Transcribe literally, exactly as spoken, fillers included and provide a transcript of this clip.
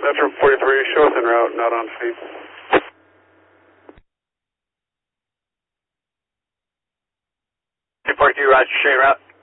Metro forty-three, show us en route, not on feet. two forty-two, roger, show you route.